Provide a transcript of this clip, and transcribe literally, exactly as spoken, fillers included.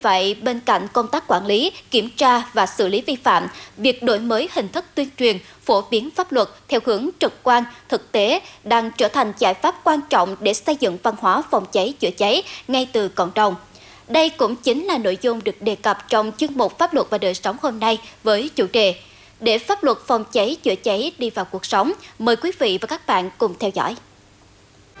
Vậy bên cạnh công tác quản lý, kiểm tra và xử lý vi phạm, việc đổi mới hình thức tuyên truyền, phổ biến pháp luật theo hướng trực quan, thực tế đang trở thành giải pháp quan trọng để xây dựng văn hóa phòng cháy chữa cháy ngay từ cộng đồng. Đây cũng chính là nội dung được đề cập trong chuyên mục Pháp luật và đời sống hôm nay với chủ đề Để pháp luật phòng cháy chữa cháy đi vào cuộc sống. Mời quý vị và các bạn cùng theo dõi.